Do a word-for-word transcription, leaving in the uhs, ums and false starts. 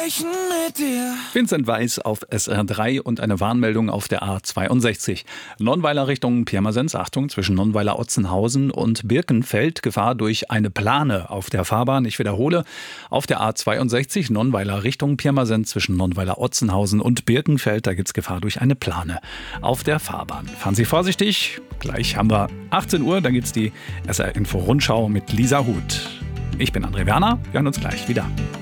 sprechen mit dir. Vincent Weiss auf S R drei und eine Warnmeldung auf der A zweiundsechzig. Nonnweiler Richtung Pirmasens, Achtung, zwischen Nonnweiler-Otzenhausen und Birkenfeld. Gefahr durch eine Plane auf der Fahrbahn. Ich wiederhole, auf der A zweiundsechzig Nonnweiler Richtung Pirmasens zwischen Nonnweiler-Otzenhausen und Birkenfeld. Da gibt es Gefahr durch eine Plane auf der Fahrbahn. Fahren Sie vorsichtig. Gleich haben wir achtzehn Uhr, dann gibt es die S R-Info-Rundschau mit Lisa Huth. Ich bin André Werner, wir hören uns gleich wieder.